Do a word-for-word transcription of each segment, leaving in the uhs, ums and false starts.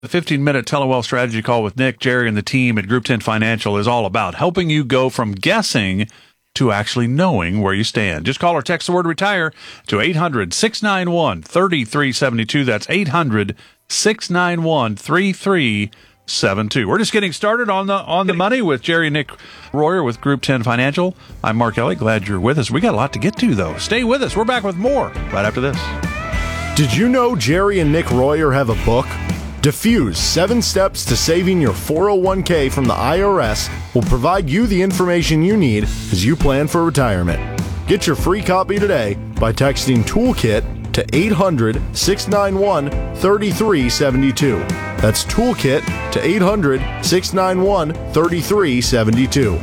The fifteen-minute Telewealth strategy call with Nick, Jerry, and the team at Group ten Financial is all about helping you go from guessing to actually knowing where you stand. Just call or text the word RETIRE to eight hundred, six nine one, three three seven two. That's eight hundred, six nine one, three three seven two. We're just getting started on the on the money with Jerry and Nick Royer with Group ten Financial. I'm Mark Elliott. Glad you're with us. We got a lot to get to, though. Stay with us. We're back with more right after this. Did you know Jerry and Nick Royer have a book? Diffuse, Seven Steps to Saving Your four oh one k from the I R S will provide you the information you need as you plan for retirement. Get your free copy today by texting TOOLKIT to eight hundred, six nine one, three three seven two. That's TOOLKIT to eight hundred, six nine one, three three seven two.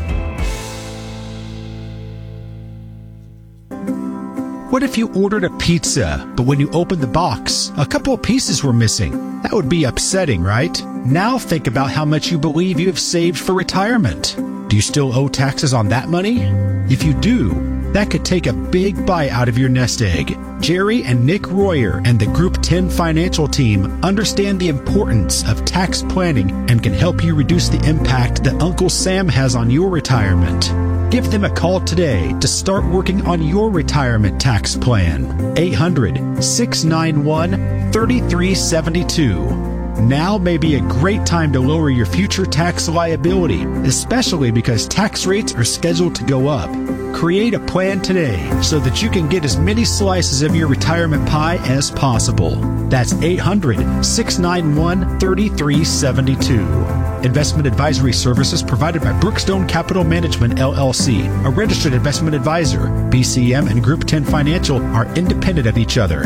What if you ordered a pizza, but when you opened the box, a couple of pieces were missing? That would be upsetting, right? Now think about how much you believe you have saved for retirement. Do you still owe taxes on that money? If you do, that could take a big bite out of your nest egg. Jerry and Nick Royer and the Group ten Financial team understand the importance of tax planning and can help you reduce the impact that Uncle Sam has on your retirement. Give them a call today to start working on your retirement tax plan. eight hundred, six nine one, three three seven two. Now may be a great time to lower your future tax liability, especially because tax rates are scheduled to go up. Create a plan today so that you can get as many slices of your retirement pie as possible. That's eight hundred, six nine one, three three seven two. Investment advisory services provided by Brookstone Capital Management, L L C, a registered investment advisor. B C M and Group ten Financial are independent of each other.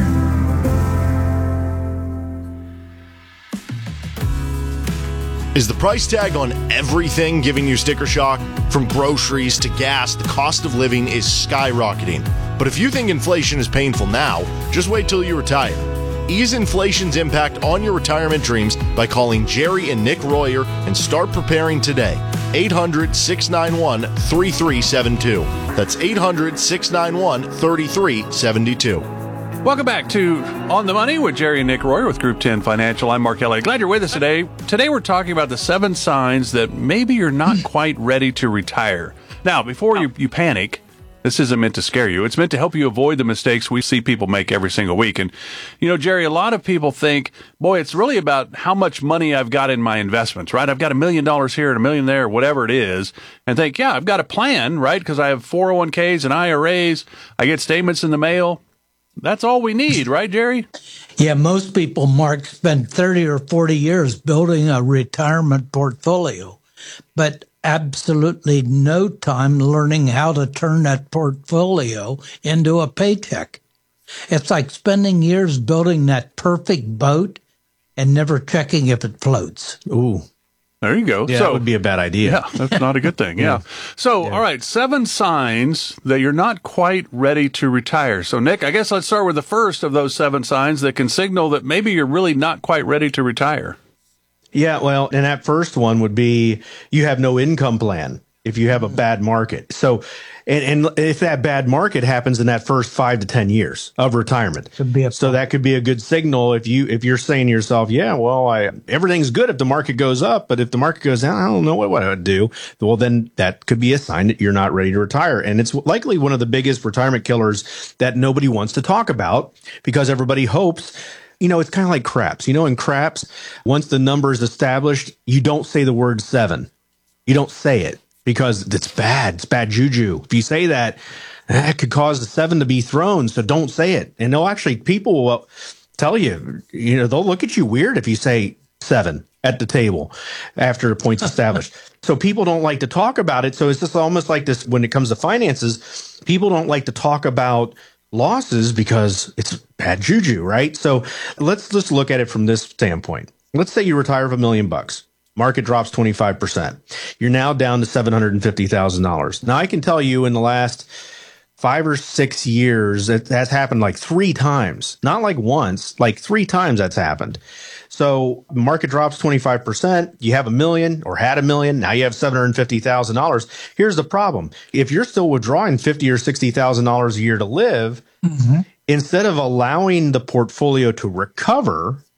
Is the price tag on everything giving you sticker shock? From groceries to gas, the cost of living is skyrocketing. But if you think inflation is painful now, just wait till you retire. Ease inflation's impact on your retirement dreams by calling Jerry and Nick Royer and start preparing today. eight hundred, six nine one, three three seven two. That's eight hundred, six nine one, three three seven two. Welcome back to On the Money with Jerry and Nick Royer with Group ten Financial. I'm Mark Elliott. Glad you're with us today. Today we're talking about the seven signs that maybe you're not quite ready to retire. Now, before you, you panic, this isn't meant to scare you. It's meant to help you avoid the mistakes we see people make every single week. And, you know, Jerry, a lot of people think, boy, it's really about how much money I've got in my investments, right? I've got a million dollars here and a million there, whatever it is, and think, yeah, I've got a plan, right? Because I have four oh one k's and I R As. I get statements in the mail. That's all we need, right, Jerry? Yeah, most people, Mark, spend thirty or forty years building a retirement portfolio, but absolutely no time learning how to turn that portfolio into a paycheck. It's like spending years building that perfect boat and never checking if it floats. Ooh. There you go. Yeah, so, that would be a bad idea. Yeah, that's not a good thing. Yeah. yeah. So, yeah. All right, seven signs that you're not quite ready to retire. So, Nick, I guess let's start with the first of those seven signs that can signal that maybe you're really not quite ready to retire. Yeah, well, and that first one would be you have no income plan if you have a bad market. So, and, and if that bad market happens in that first five to ten years of retirement, could be a so that could be a good signal if you if you're saying to yourself, yeah, well, I everything's good if the market goes up, but if the market goes down, I don't know what, what I would do. Well, then that could be a sign that you're not ready to retire, and it's likely one of the biggest retirement killers that nobody wants to talk about because everybody hopes. You know, it's kind of like craps. You know, in craps, once the number is established, you don't say the word seven. You don't say it. Because it's bad. It's bad juju. If you say that, that could cause the seven to be thrown. So don't say it. And they'll actually, people will tell you, you know, they'll look at you weird if you say seven at the table after the point's established. So people don't like to talk about it. So it's just almost like this when it comes to finances, people don't like to talk about losses because it's bad juju, right? So let's just look at it from this standpoint. Let's say you retire with a million bucks. Market drops twenty-five percent. You're now down to seven hundred fifty thousand dollars. Now, I can tell you in the last five or six years, that that's happened like three times. Not like once, like three times that's happened. So market drops twenty-five percent. You have a million or had a million. Now you have seven hundred fifty thousand dollars. Here's the problem. If you're still withdrawing fifty thousand dollars or sixty thousand dollars a year to live, mm-hmm. instead of allowing the portfolio to recover,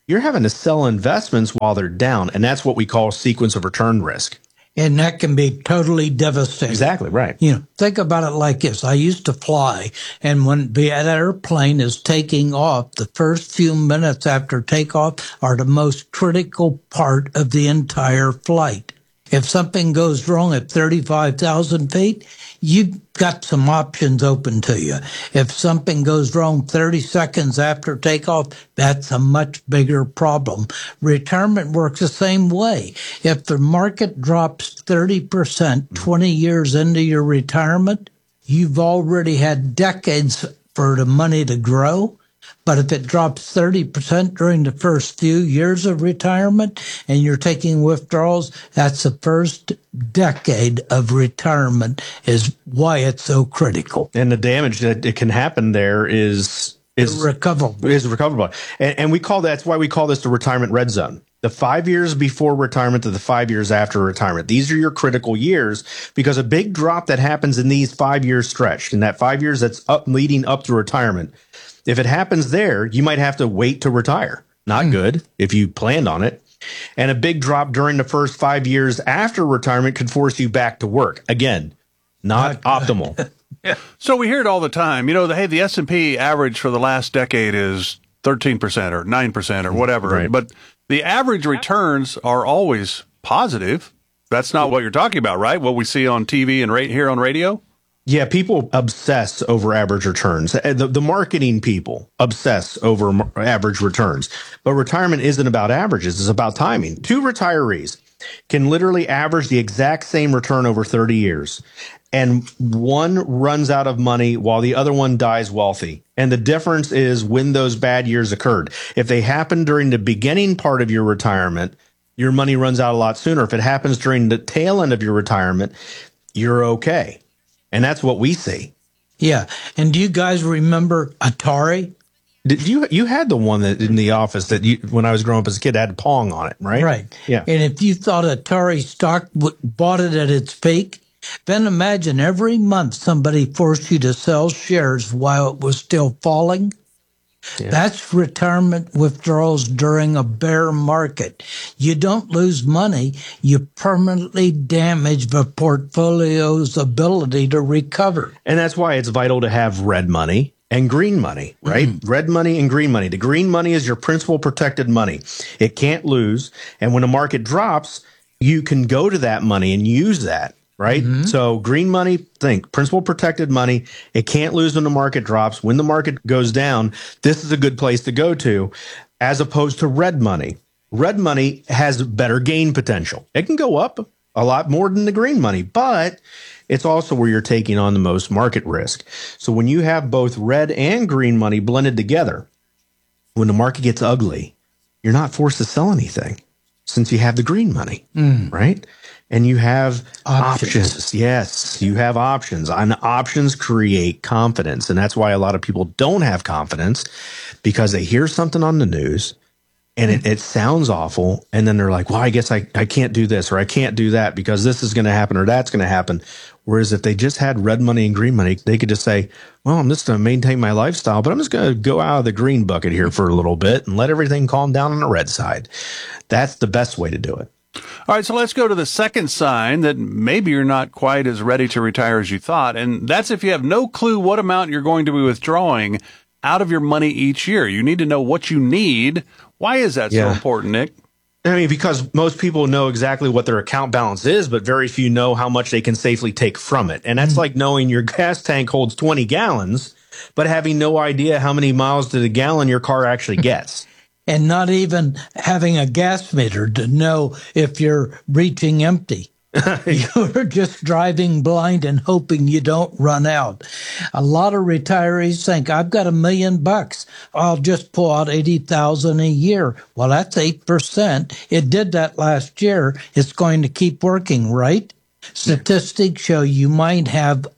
you're having to sell investments while they're down. And that's what we call sequence of return risk. And that can be totally devastating. Exactly, right. You know, think about it like this. I used to fly, and when the airplane is taking off, the first few minutes after takeoff are the most critical part of the entire flight. If something goes wrong at thirty-five thousand feet, you've got some options open to you. If something goes wrong thirty seconds after takeoff, that's a much bigger problem. Retirement works the same way. If the market drops thirty percent twenty years into your retirement, you've already had decades for the money to grow. But if it drops thirty percent during the first few years of retirement and you're taking withdrawals, that's the first decade of retirement is why it's so critical. And the damage that it can happen there is is recoverable. Is recoverable. And, and we call that, that's why we call this the retirement red zone. The five years before retirement to the five years after retirement. These are your critical years because a big drop that happens in these five years stretch, in that five years that's up leading up to retirement, if it happens there, you might have to wait to retire. Not mm. good if you planned on it. And a big drop during the first five years after retirement could force you back to work. Again, not, not optimal. Yeah. So we hear it all the time. You know, the, hey, the S and P average for the last decade is thirteen percent or nine percent or whatever. Right. But the average returns are always positive. That's not what you're talking about, right? What we see on T V and right here on radio? Yeah, people obsess over average returns. The, the marketing people obsess over average returns. But retirement isn't about averages. It's about timing. Two retirees can literally average the exact same return over thirty years. And one runs out of money while the other one dies wealthy. And the difference is when those bad years occurred. If they happen during the beginning part of your retirement, your money runs out a lot sooner. If it happens during the tail end of your retirement, you're okay. And that's what we see. Yeah. And do you guys remember Atari? Did you you had the one that in the office that you when I was growing up as a kid had Pong on it, right? Right. Yeah. And if you thought Atari stock w- bought it at its peak, then imagine every month somebody forced you to sell shares while it was still falling. Yeah. That's retirement withdrawals during a bear market. You don't lose money. You permanently damage the portfolio's ability to recover. And that's why it's vital to have red money and green money, right? Mm-hmm. Red money and green money. The green money is your principal protected money. It can't lose. And when the market drops, you can go to that money and use that. Right? Mm-hmm. So green money, think principal protected money. It can't lose when the market drops. When the market goes down, this is a good place to go to, as opposed to red money. Red money has better gain potential. It can go up a lot more than the green money, but it's also where you're taking on the most market risk. So when you have both red and green money blended together, when the market gets ugly, you're not forced to sell anything since you have the green money, mm. right? And you have options. options. Yes, you have options. And options create confidence. And that's why a lot of people don't have confidence because they hear something on the news and it, it sounds awful. And then they're like, well, I guess I, I can't do this or I can't do that because this is going to happen or that's going to happen. Whereas if they just had red money and green money, they could just say, well, I'm just going to maintain my lifestyle, but I'm just going to go out of the green bucket here for a little bit and let everything calm down on the red side. That's the best way to do it. All right, so let's go to the second sign that maybe you're not quite as ready to retire as you thought, and that's if you have no clue what amount you're going to be withdrawing out of your money each year. You need to know what you need. Why is that yeah. so important, Nick? I mean, because most people know exactly what their account balance is, but very few know how much they can safely take from it. And that's mm-hmm. like knowing your gas tank holds twenty gallons, but having no idea how many miles to the gallon your car actually gets. And not even having a gas meter to know if you're reaching empty. You're just driving blind and hoping you don't run out. A lot of retirees think, I've got a million bucks. I'll just pull out eighty thousand a year. Well, that's eight percent. It did that last year. It's going to keep working, right? Statistics show you might have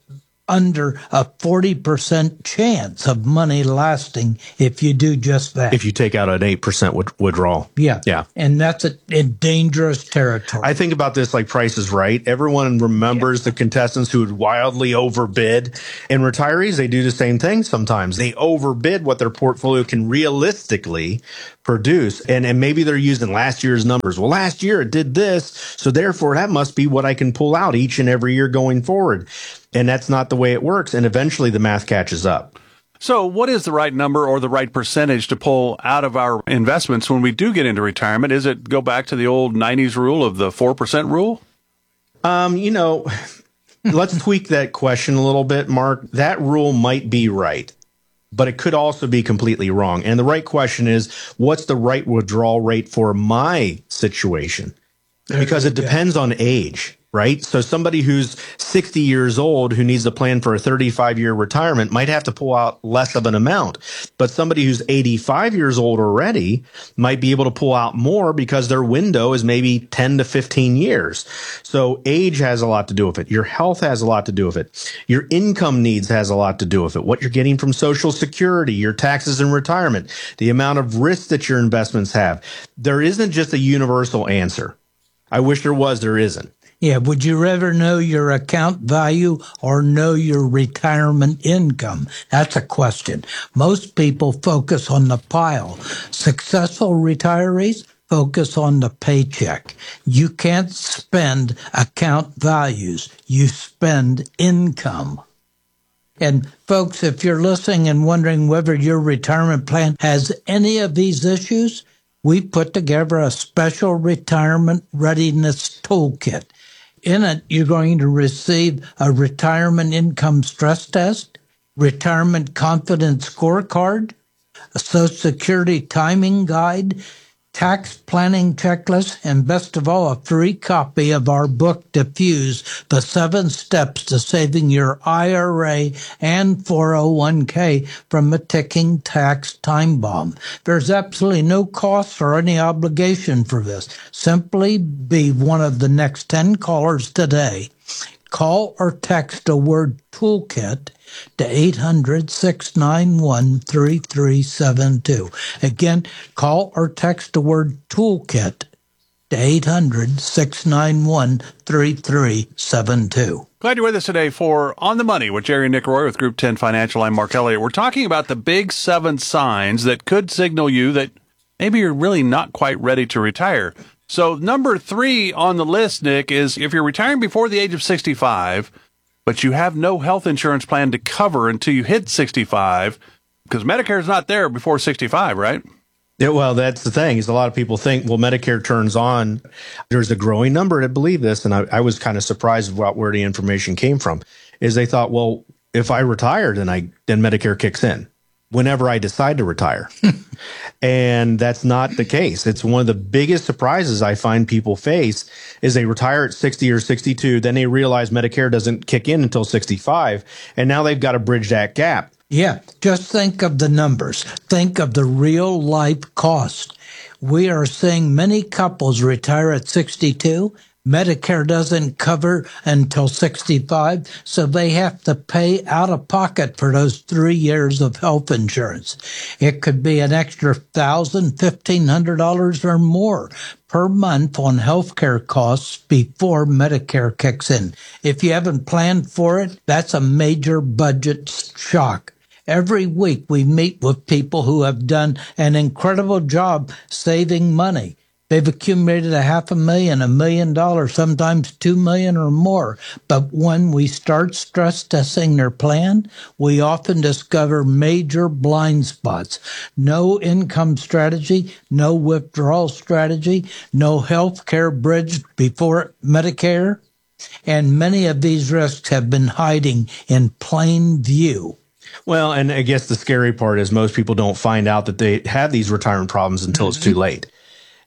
under a forty percent chance of money lasting if you do just that. If you take out an eight percent with- withdrawal. Yeah. Yeah. And that's a, in dangerous territory. I think about this like Price is Right. Everyone remembers yeah. the contestants who would wildly overbid. And retirees, they do the same thing sometimes. They overbid what their portfolio can realistically produce. And, and maybe they're using last year's numbers. Well, last year it did this, so therefore that must be what I can pull out each and every year going forward. And that's not the way it works. And eventually the math catches up. So what is the right number or the right percentage to pull out of our investments when we do get into retirement? Is it go back to the old nineties rule of the four percent rule? Um, you know, let's tweak that question a little bit, Mark. That rule might be right, but it could also be completely wrong. And the right question is, what's the right withdrawal rate for my situation? Because it depends on age, right? So somebody who's sixty years old who needs a plan for a thirty-five year retirement might have to pull out less of an amount. But somebody who's eighty-five years old already might be able to pull out more because their window is maybe ten to fifteen years. So age has a lot to do with it. Your health has a lot to do with it. Your income needs has a lot to do with it. What you're getting from Social Security, your taxes in retirement, the amount of risk that your investments have. There isn't just a universal answer. I wish there was, there isn't. Yeah, would you rather know your account value or know your retirement income? That's a question. Most people focus on the pile. Successful retirees focus on the paycheck. You can't spend account values. You spend income. And folks, if you're listening and wondering whether your retirement plan has any of these issues, we put together a special retirement readiness toolkit. In it, you're going to receive a retirement income stress test, retirement confidence scorecard, a Social Security timing guide, tax planning checklist, and best of all, a free copy of our book, Diffuse, The Seven Steps to Saving Your I R A and four oh one k from a Ticking Tax Time Bomb. There's absolutely no cost or any obligation for this. Simply be one of the next ten callers today. Call or text the word toolkit to eight hundred, six nine one, three three seven two. Again, call or text the word toolkit to eight hundred, six nine one, three three seven two. Glad you're with us today for On the Money with Jerry and Nick Roy with Group ten Financial. I'm Mark Elliott. We're talking about the big seven signs that could signal you that maybe you're really not quite ready to retire. So number three on the list, Nick, is if you're retiring before the age of sixty-five, but you have no health insurance plan to cover until you hit sixty-five, because Medicare is not there before sixty-five, right? Yeah, well, that's the thing is a lot of people think, well, Medicare turns on. There's a growing number that believe this, and I, I was kind of surprised about where the information came from, is they thought, well, if I retire, then I then Medicare kicks in whenever I decide to retire. And that's not the case. It's one of the biggest surprises I find people face is they retire at sixty or sixty-two, then they realize Medicare doesn't kick in until sixty-five, and now they've got to bridge that gap. Yeah, just think of the numbers. Think of the real life cost. We are seeing many couples retire at sixty-two. Medicare doesn't cover until sixty-five, so they have to pay out of pocket for those three years of health insurance. It could be an extra one thousand dollars, fifteen hundred dollars or more per month on healthcare costs before Medicare kicks in. If you haven't planned for it, that's a major budget shock. Every week we meet with people who have done an incredible job saving money. They've accumulated a half a million, a million dollars, sometimes two million or more. But when we start stress testing their plan, we often discover major blind spots. No income strategy, no withdrawal strategy, no health care bridge before Medicare. And many of these risks have been hiding in plain view. Well, and I guess the scary part is most people don't find out that they have these retirement problems until mm-hmm. it's too late.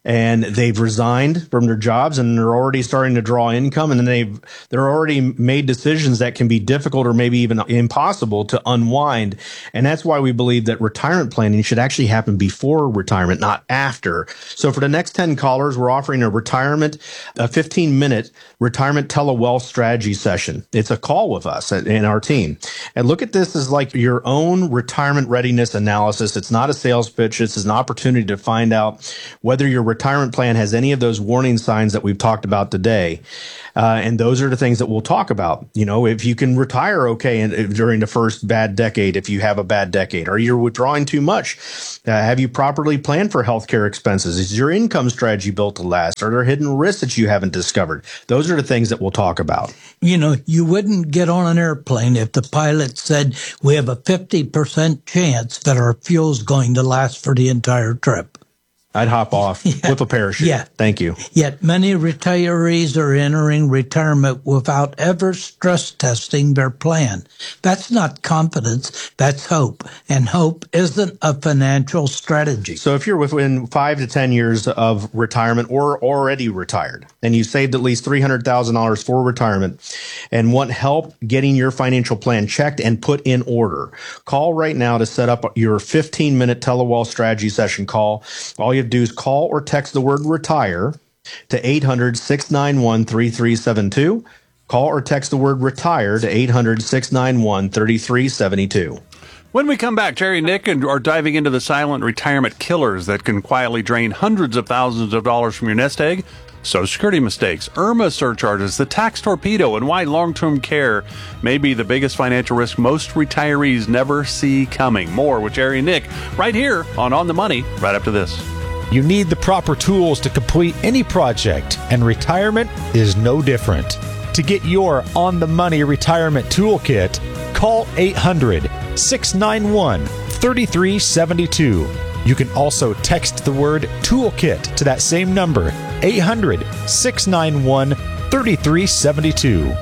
and they've resigned from their jobs and they're already starting to draw income, and then they've they're already made decisions that can be difficult or maybe even impossible to unwind. And that's why we believe that retirement planning should actually happen before retirement, not after. So for the next ten callers, we're offering a retirement, a fifteen minute retirement telewealth strategy session. It's a call with us and our team. And look at this as like your own retirement readiness analysis. It's not a sales pitch. It's an opportunity to find out whether your retirement plan has any of those warning signs that we've talked about today. Uh, and those are the things that we'll talk about. You know, if you can retire okay in, during the first bad decade, if you have a bad decade, or you're withdrawing too much, uh, have you properly planned for healthcare expenses? Is your income strategy built to last? Are there hidden risks that you haven't discovered? Those are the things that we'll talk about. You know, you wouldn't get on an airplane if the pilot said we have a fifty percent chance that our fuel's going to last for the entire trip. I'd hop off yeah. with a parachute. Yeah. Thank you. Yet many retirees are entering retirement without ever stress testing their plan. That's not confidence. That's hope. And hope isn't a financial strategy. So if you're within five to ten years of retirement or already retired, and you saved at least three hundred thousand dollars for retirement and want help getting your financial plan checked and put in order, call right now to set up your fifteen minute telewealth strategy session call. All you do is call or text the word retire to eight hundred, six nine one, three three seven two. Call or text the word retire to eight hundred, six nine one, three three seven two. When we come back, Jerry and Nick are diving into the silent retirement killers that can quietly drain hundreds of thousands of dollars from your nest egg, Social Security mistakes, IRMA surcharges, the tax torpedo, and why long-term care may be the biggest financial risk most retirees never see coming. More with Jerry and Nick right here on On the Money, right after this. You need the proper tools to complete any project, and retirement is no different. To get your On the Money retirement toolkit, call eight hundred, six nine one, three three seven two. You can also text the word toolkit to that same number, eight hundred, six nine one, three three seven two.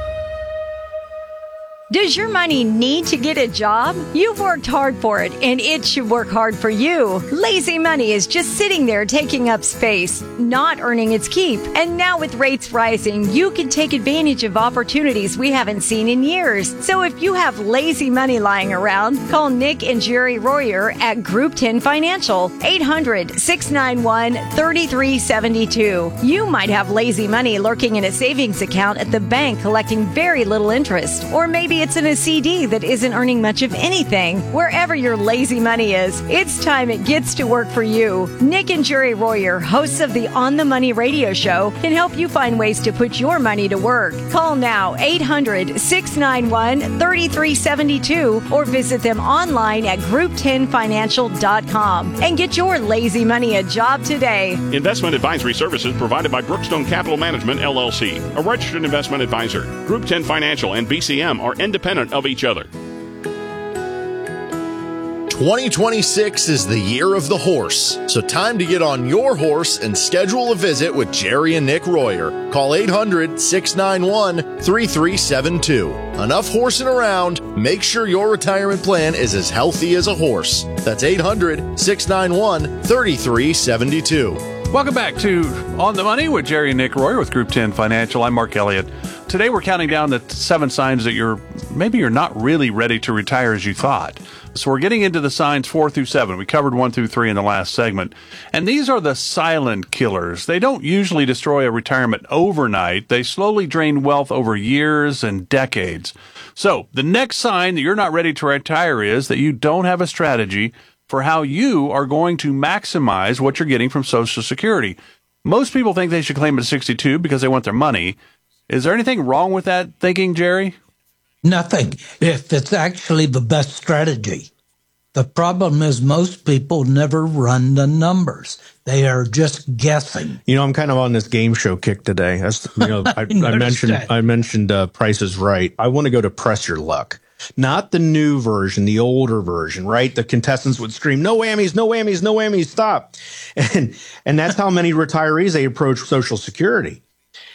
Does your money need to get a job? You've worked hard for it, and it should work hard for you. Lazy money is just sitting there taking up space, not earning its keep. And now with rates rising, you can take advantage of opportunities we haven't seen in years. So if you have lazy money lying around, call Nick and Jerry Royer at Group ten Financial, eight hundred, six nine one, three three seven two. You might have lazy money lurking in a savings account at the bank collecting very little interest, or maybe it's in a C D that isn't earning much of anything. Wherever your lazy money is, it's time it gets to work for you. Nick and Jerry Royer, hosts of the On the Money radio show, can help you find ways to put your money to work. Call now, eight hundred, six nine one, three three seven two, or visit them online at group ten financial dot com and get your lazy money a job today. Investment advisory services provided by Brookstone Capital Management, L L C, a registered investment advisor. Group ten Financial and B C M are independent of each other. twenty twenty-six is the year of the horse, so time to get on your horse and schedule a visit with Jerry and Nick Royer. Call eight hundred, six nine one, three three seven two. Enough horsing around. Make sure your retirement plan is as healthy as a horse. That's eight hundred, six nine one, three three seven two. Welcome back to On the Money with Jerry and Nick Royer with Group ten Financial. I'm Mark Elliott. Today we're counting down the seven signs that you're maybe you're not really ready to retire as you thought. So we're getting into the signs four through seven. We covered one through three in the last segment. And these are the silent killers. They don't usually destroy a retirement overnight. They slowly drain wealth over years and decades. So the next sign that you're not ready to retire is that you don't have a strategy for how you are going to maximize what you're getting from Social Security. Most people think they should claim it at sixty-two because they want their money. Is there anything wrong with that thinking, Jerry? Nothing, if it's actually the best strategy. The problem is most people never run the numbers. They are just guessing. You know, I'm kind of on this game show kick today. As, you know, I, I, I mentioned I mentioned uh, Price is Right. I want to go to Press Your Luck. Not the new version, the older version, right? The contestants would scream, no whammies, no whammies, no whammies, stop. And and that's how many retirees they approach Social Security.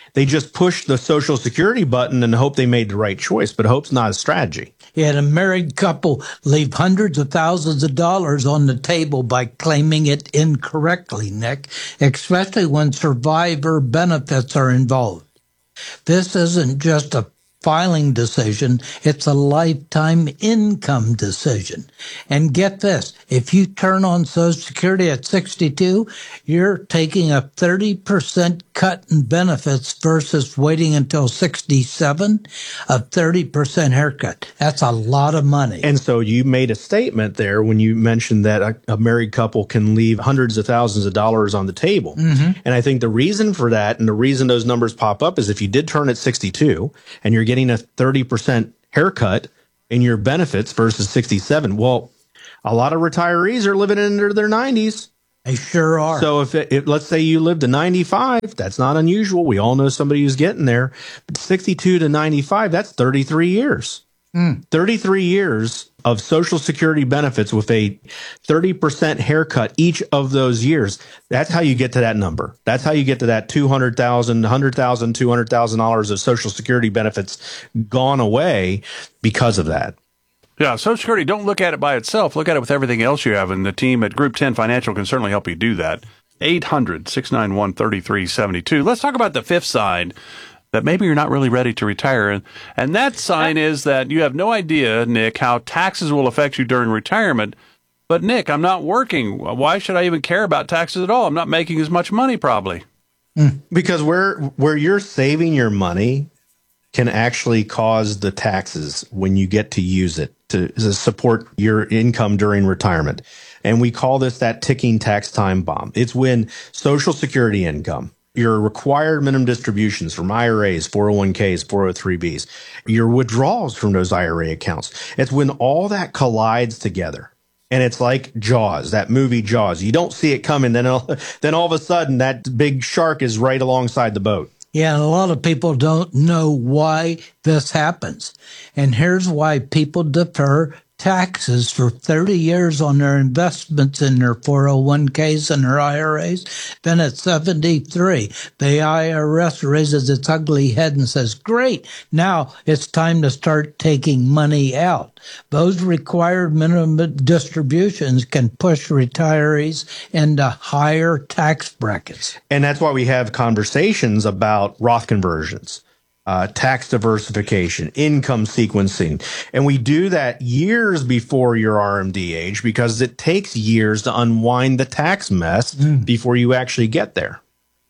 they just push the Social Security button and hope they made the right choice. But hope's not a strategy. You had a married couple leave hundreds of thousands of dollars on the table by claiming it incorrectly, Nick, especially when survivor benefits are involved. This isn't just a filing decision, it's a lifetime income decision. And get this, if you turn on Social Security at sixty-two, you're taking a thirty percent cut in benefits versus waiting until sixty-seven, a thirty percent haircut. That's a lot of money. And so you made a statement there when you mentioned that a, a married couple can leave hundreds of thousands of dollars on the table. Mm-hmm. And I think the reason for that and the reason those numbers pop up is if you did turn at sixty-two and you're getting a thirty percent haircut in your benefits versus sixty-seven. Well, a lot of retirees are living into their nineties. They sure are. So if, it, if let's say you live to ninety-five, that's not unusual. We all know somebody who's getting there. But sixty-two to ninety-five, that's thirty-three years. Mm. thirty-three years of Social Security benefits with a thirty percent haircut each of those years. That's how you get to that number. That's how you get to that two hundred thousand dollars, one hundred thousand dollars, two hundred thousand dollars of Social Security benefits gone away because of that. Yeah, Social Security, don't look at it by itself. Look at it with everything else you have, and the team at Group ten Financial can certainly help you do that. eight hundred, six nine one, three three seven two. Let's talk about the fifth side, that maybe you're not really ready to retire. And, and that sign is that you have no idea, Nick, how taxes will affect you during retirement. But, Nick, I'm not working. Why should I even care about taxes at all? I'm not making as much money, probably. Because where where you're saving your money can actually cause the taxes when you get to use it to, to support your income during retirement. And we call this that ticking tax time bomb. It's when Social Security income, your required minimum distributions from I R As, four oh one k's, four oh three b's, your withdrawals from those I R A accounts. It's when all that collides together. And it's like Jaws, that movie Jaws. You don't see it coming, then all, then all of a sudden that big shark is right alongside the boat. Yeah, and a lot of people don't know why this happens. And here's why people defer taxes for thirty years on their investments in their four oh one k's and their I R As. Then at seventy-three, the I R S raises its ugly head and says, great, now it's time to start taking money out. Those required minimum distributions can push retirees into higher tax brackets. And that's why we have conversations about Roth conversions. Uh, tax diversification, income sequencing. And we do that years before your R M D age because it takes years to unwind the tax mess mm. before you actually get there.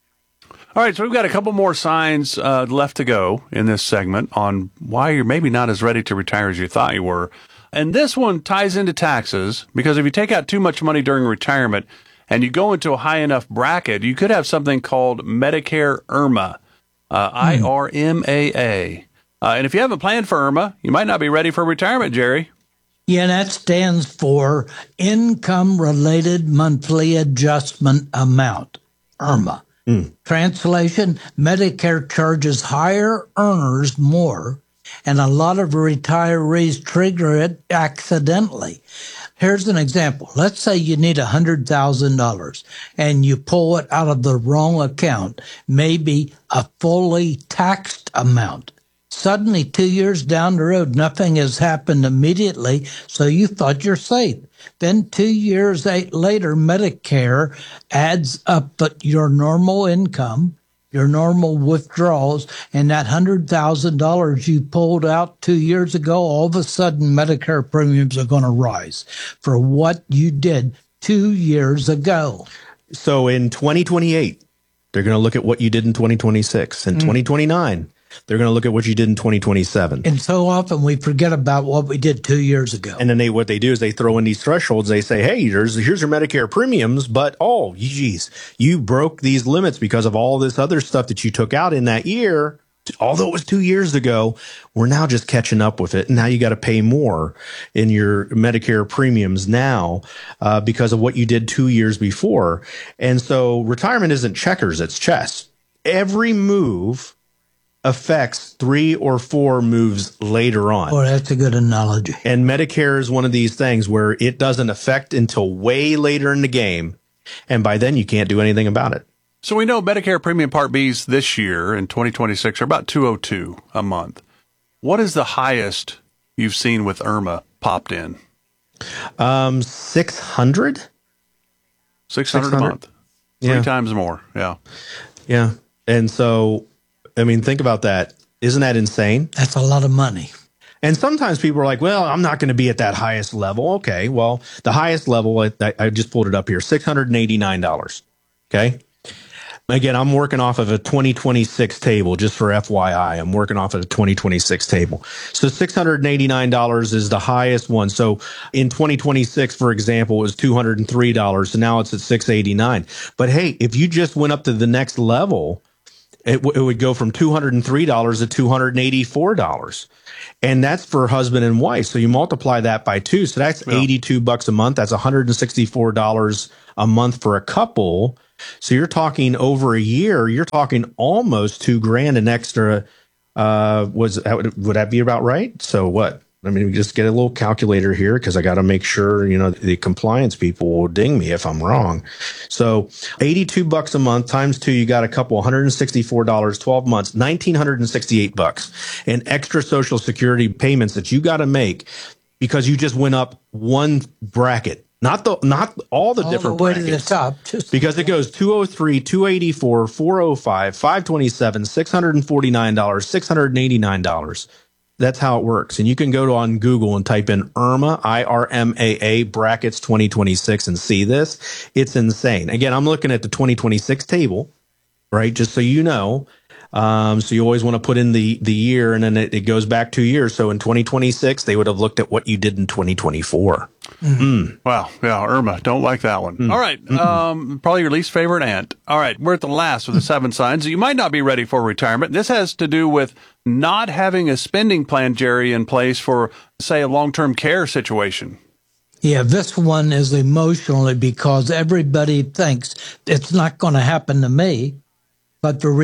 All right, so we've got a couple more signs uh, left to go in this segment on why you're maybe not as ready to retire as you thought you were. And this one ties into taxes because if you take out too much money during retirement and you go into a high enough bracket, you could have something called Medicare I R M A. Uh, I R M A A. Uh, and if you haven't planned for I R M A, you might not be ready for retirement, Jerry. Yeah, that stands for Income-Related Monthly Adjustment Amount, I R M A. Mm. Translation, Medicare charges higher earners more, and a lot of retirees trigger it accidentally. Here's an example. Let's say you need one hundred thousand dollars and you pull it out of the wrong account, maybe a fully taxed amount. Suddenly, two years down the road, nothing has happened immediately, so you thought you're safe. Then two years later, Medicare adds up your normal income, your normal withdrawals, and that one hundred thousand dollars you pulled out two years ago, all of a sudden Medicare premiums are going to rise for what you did two years ago. So in twenty twenty-eight, they're going to look at what you did in twenty twenty-six. In mm. twenty twenty-nine, they're going to look at what you did in twenty twenty-seven. And so often we forget about what we did two years ago. And then they, what they do is they throw in these thresholds. They say, hey, there's, here's your Medicare premiums, but oh, geez, you broke these limits because of all this other stuff that you took out in that year. Although it was two years ago, we're now just catching up with it. And now you got to pay more in your Medicare premiums now uh, because of what you did two years before. And so retirement isn't checkers, it's chess. Every move affects three or four moves later on. Oh, that's a good analogy. And Medicare is one of these things where it doesn't affect until way later in the game. And by then you can't do anything about it. So we know Medicare Premium Part B's this year in twenty twenty-six are about two oh two a month. What is the highest you've seen with IRMA popped in? Um, six hundred? six hundred a month. Three Yeah. times more. Yeah. Yeah. And so, I mean, think about that. Isn't that insane? That's a lot of money. And sometimes people are like, well, I'm not going to be at that highest level. Okay. Well, the highest level, I, I just pulled it up here, six hundred eighty-nine dollars. Okay. Again, I'm working off of a twenty twenty-six table, just for F Y I. I'm working off of a twenty twenty-six table. So six hundred eighty-nine dollars is the highest one. So in twenty twenty-six, for example, it was two hundred three dollars. So now it's at six hundred eighty-nine dollars. But hey, if you just went up to the next level, it, w- it would go from two hundred three dollars to two hundred eighty-four dollars. And that's for husband and wife. So you multiply that by two. So that's Yeah. eighty-two bucks a month. That's one hundred sixty-four dollars a month for a couple. So you're talking over a year, you're talking almost two grand an extra. Uh, was would that be about right? So what? I mean, we just get a little calculator here because I got to make sure, you know, the compliance people will ding me if I'm wrong. So eighty-two bucks a month times two, you got a couple one hundred sixty-four dollars, twelve months, one thousand nine hundred sixty-eight bucks in extra Social Security payments that you got to make because you just went up one bracket. Not the not all the All different the way to the brackets. top. Just Because it goes two oh three, two eighty-four, four oh five, five twenty-seven, six hundred forty-nine dollars, six hundred eighty-nine dollars. That's how it works. And you can go to on Google and type in IRMA, I R M A A brackets twenty twenty-six and see this. It's insane. Again, I'm looking at the twenty twenty-six table, right? Just so you know. Um, so you always want to put in the, the year and then it, it goes back two years. So in twenty twenty-six, they would have looked at what you did in twenty twenty-four. Wow. Yeah. IRMA. Don't like that one. All right. Um, probably your least favorite aunt. All right. We're at the last of the seven signs. You might not be ready for retirement. This has to do with not having a spending plan, Jerry, in place for, say, a long-term care situation. Yeah, this one is emotionally because everybody thinks it's not going to happen to me. But the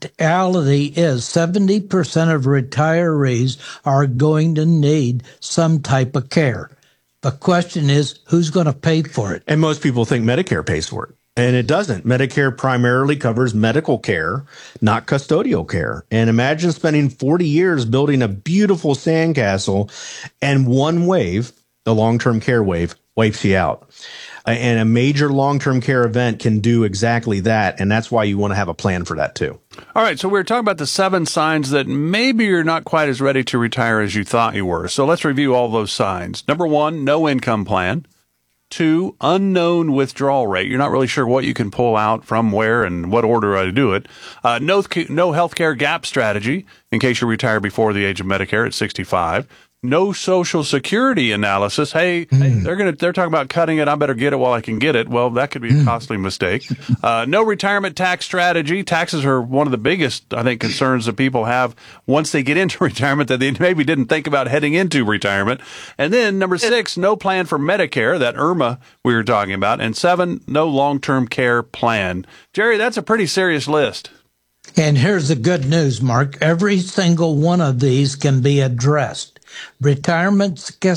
reality is seventy percent of retirees are going to need some type of care. The question is, who's going to pay for it? And most people think Medicare pays for it. And it doesn't. Medicare primarily covers medical care, not custodial care. And imagine spending forty years building a beautiful sandcastle and one wave, the long-term care wave, wipes you out. And a major long-term care event can do exactly that. And that's why you want to have a plan for that too. All right, so we were talking about the seven signs that maybe you're not quite as ready to retire as you thought you were. So let's review all those signs. Number one, no income plan. Two, unknown withdrawal rate. You're not really sure what you can pull out from where and what order to do it. Uh, no, no healthcare gap strategy in case you retire before the age of Medicare at sixty-five. No Social Security analysis. Hey, hey, they're gonna they're talking about cutting it. I better get it while I can get it. Well, that could be a costly mistake. Uh, no retirement tax strategy. Taxes are one of the biggest, I think, concerns that people have once they get into retirement that they maybe didn't think about heading into retirement. And then number six, no plan for Medicare, that IRMA we were talking about. And seven, no long-term care plan. Jerry, that's a pretty serious list. And here's the good news, Mark. Every single one of these can be addressed. Retirement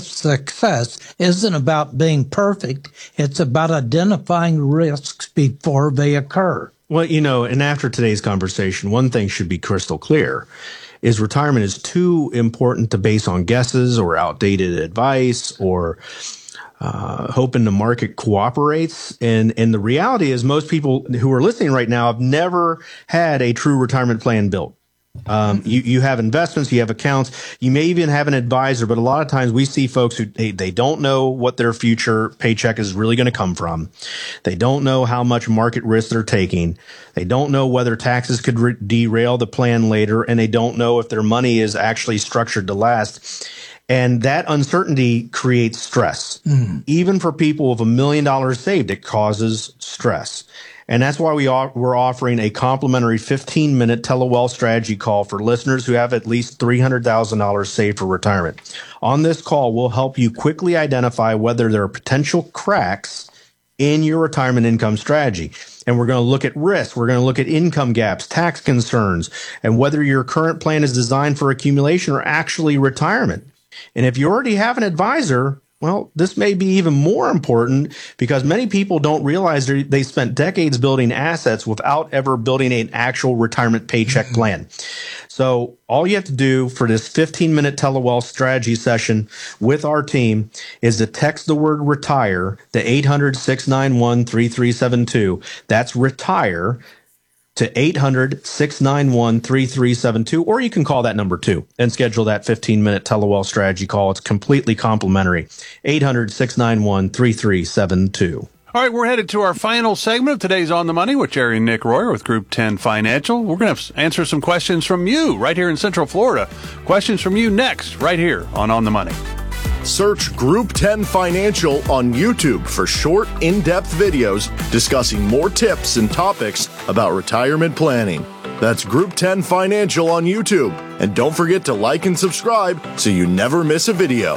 success isn't about being perfect. It's about identifying risks before they occur. Well, you know, and after today's conversation, one thing should be crystal clear is retirement is too important to base on guesses or outdated advice or uh, hoping the market cooperates. And, and the reality is most people who are listening right now have never had a true retirement plan built. Um, you, you have investments, you have accounts, you may even have an advisor, but a lot of times we see folks who they, they don't know what their future paycheck is really going to come from. They don't know how much market risk they're taking. They don't know whether taxes could re- derail the plan later, and they don't know if their money is actually structured to last. And that uncertainty creates stress. Mm. Even for people with a million dollars saved, it causes stress. And that's why we are, we're offering a complimentary fifteen minute telewealth strategy call for listeners who have at least three hundred thousand dollars saved for retirement. On this call, we'll help you quickly identify whether there are potential cracks in your retirement income strategy. And we're going to look at risk. We're going to look at income gaps, tax concerns, and whether your current plan is designed for accumulation or actually retirement. And if you already have an advisor, Well, this may be even more important because many people don't realize they spent decades building assets without ever building an actual retirement paycheck plan. So all you have to do for this fifteen minute telewealth strategy session with our team is to text the word retire to eight hundred, six nine one, three three seven two. That's retire to eight hundred, six nine one, three three seven two, or you can call that number too and schedule that fifteen minute telewealth strategy call. It's completely complimentary. eight hundred, six nine one, three three seven two. All right, we're headed to our final segment of today's On the Money with Jerry and Nick Royer with Group ten Financial. We're going to answer some questions from you right here in Central Florida. Questions from you next, right here on On the Money. Search Group ten Financial on YouTube for short, in-depth videos discussing more tips and topics about retirement planning. That's Group ten Financial on YouTube. And don't forget to like and subscribe so you never miss a video.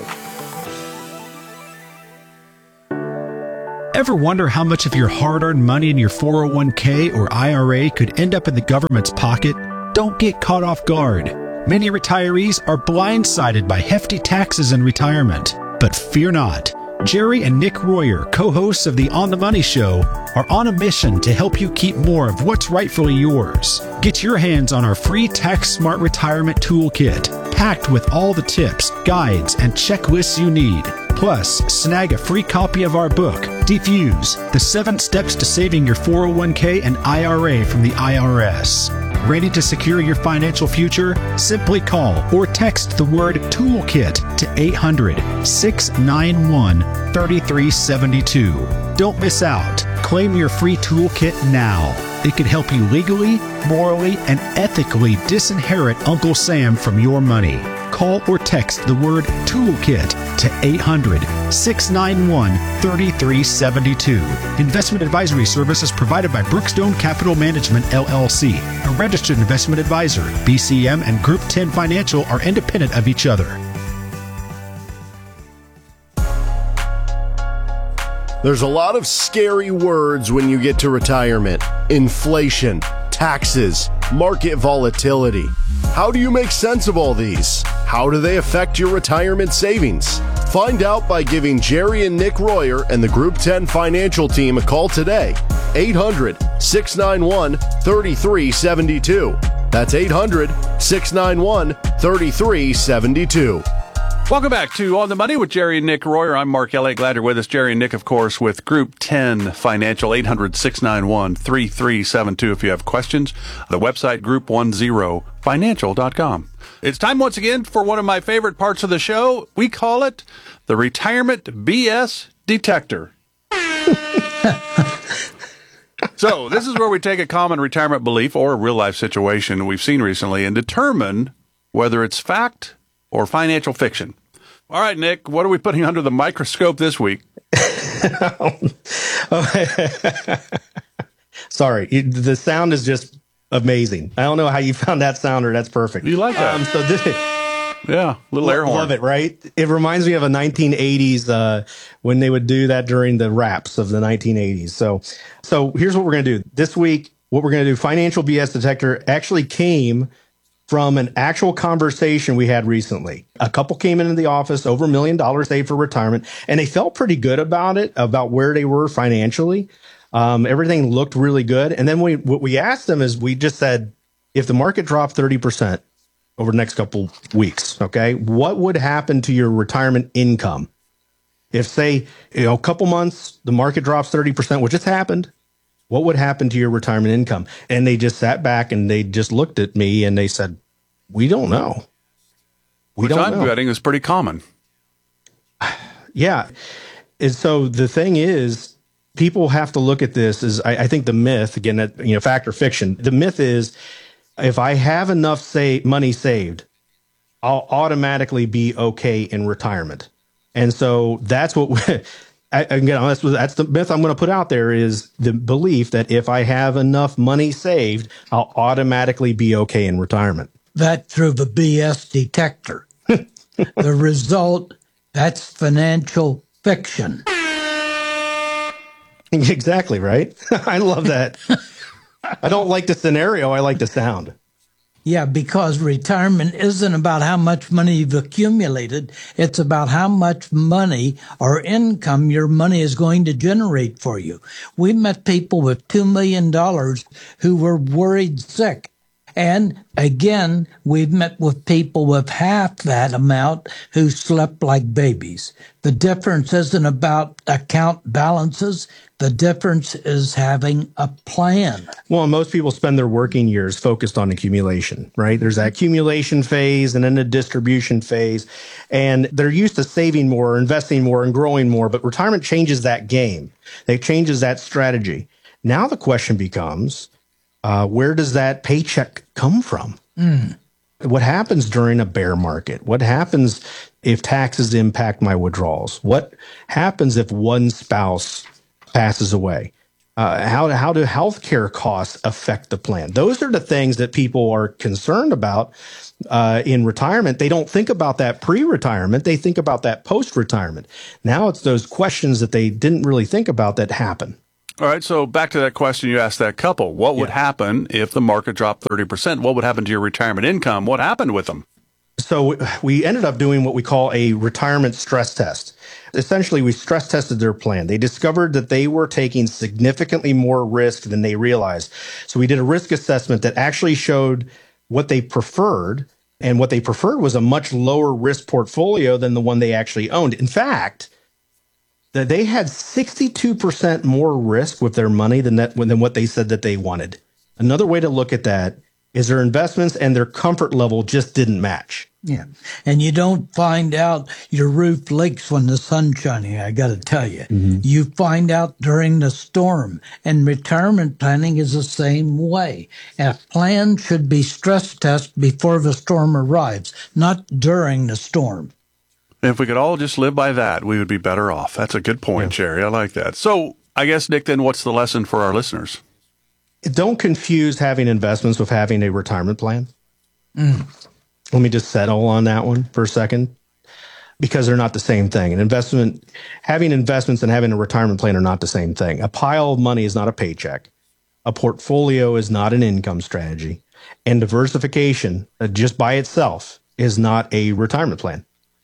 Ever wonder how much of your hard-earned money in your four oh one k or I R A could end up in the government's pocket? Don't get caught off guard. Many retirees are blindsided by hefty taxes in retirement. But fear not. Jerry and Nick Royer, co-hosts of the On the Money Show, are on a mission to help you keep more of what's rightfully yours. Get your hands on our free Tax Smart Retirement Toolkit, packed with all the tips, guides, and checklists you need. Plus, snag a free copy of our book, Defuse, the seven steps to saving your four oh one k and I R A from the I R S. Ready to secure your financial future? Simply call or text the word toolkit to eight hundred, six nine one, three three seven two. Don't miss out. Claim your free toolkit now. It can help you legally, morally, and ethically disinherit Uncle Sam from your money. Call or text the word toolkit to eight hundred, six nine one, three three seven two. Investment advisory services provided by Brookstone Capital Management, L L C, a registered investment advisor. B C M and Group ten Financial are independent of each other. There's a lot of scary words when you get to retirement. Inflation, taxes, market volatility. How do you make sense of all these? How do they affect your retirement savings? Find out by giving Jerry and Nick Royer and the Group ten Financial team a call today. eight hundred, six nine one, three three seven two. That's eight hundred, six nine one, three three seven two. Welcome back to On the Money with Jerry and Nick Royer. I'm Mark Elliott. Glad you're with us. Jerry and Nick, of course, with Group ten Financial, eight hundred, six nine one, three three seven two if you have questions. The website, group ten financial dot com. It's time once again for one of my favorite parts of the show. We call it the Retirement B S Detector. So this is where we take a common retirement belief or a real-life situation we've seen recently and determine whether it's fact or financial fiction. All right, Nick, what are we putting under the microscope this week? Sorry, it, the sound is just amazing. I don't know how you found that sounder. That's perfect. You like that? Um, so this, yeah, little air horn. Love it, right? It reminds me of a nineteen eighties uh, when they would do that during the raps of the nineteen eighties. So, so here's what we're going to do this week. What we're going to do, financial B S detector, actually came from an actual conversation we had recently. A couple came into the office, over a million dollars saved for retirement, and they felt pretty good about it, about where they were financially. Um, everything looked really good. And then we, what we asked them is we just said, if the market dropped thirty percent over the next couple weeks, okay, what would happen to your retirement income? If, say, you know, a couple months, the market drops thirty percent, which has happened, what would happen to your retirement income? And they just sat back and they just looked at me and they said, we don't know. We Which don't I'm know. betting is pretty common. Yeah. And so the thing is, people have to look at this as, I, I think the myth, again, that, you know, fact or fiction, the myth is if I have enough say, money saved, I'll automatically be okay in retirement. And so that's what we, again, that's, that's the myth I'm going to put out there, is the belief that if I have enough money saved, I'll automatically be okay in retirement. That through the B S detector. The result, that's financial fiction. Exactly, right? I love that. I don't like the scenario. I like the sound. Yeah, because retirement isn't about how much money you've accumulated. It's about how much money or income your money is going to generate for you. We met people with two million dollars who were worried sick. And again, we've met with people with half that amount who slept like babies. The difference isn't about account balances. The difference is having a plan. Well, most people spend their working years focused on accumulation, right? There's that accumulation phase and then the distribution phase. And they're used to saving more, investing more, and growing more. But retirement changes that game. It changes that strategy. Now the question becomes, Uh, where does that paycheck come from? Mm. What happens during a bear market? What happens if taxes impact my withdrawals? What happens if one spouse passes away? Uh, how, how do healthcare costs affect the plan? Those are the things that people are concerned about uh, in retirement. They don't think about that pre-retirement. They think about that post-retirement. Now it's those questions that they didn't really think about that happen. All right, so back to that question you asked that couple. What would yeah. happen if the market dropped thirty percent? What would happen to your retirement income? What happened with them? So we ended up doing what we call a retirement stress test. Essentially, we stress tested their plan. They discovered that they were taking significantly more risk than they realized. So we did a risk assessment that actually showed what they preferred, and what they preferred was a much lower risk portfolio than the one they actually owned. In fact, that they had sixty-two percent more risk with their money than that than what they said that they wanted. Another way to look at that is their investments and their comfort level just didn't match. Yeah. And you don't find out your roof leaks when the sun's shining, I got to tell you. Mm-hmm. You find out during the storm. And retirement planning is the same way. A plan should be stress tested before the storm arrives, not during the storm. If we could all just live by that, we would be better off. That's a good point, yeah. Jerry. I like that. So I guess, Nick, then what's the lesson for our listeners? Don't confuse having investments with having a retirement plan. Mm. Let me just settle on that one for a second, because they're not the same thing. An investment, having investments and having a retirement plan are not the same thing. A pile of money is not a paycheck. A portfolio is not an income strategy. And diversification, uh, just by itself, is not a retirement plan.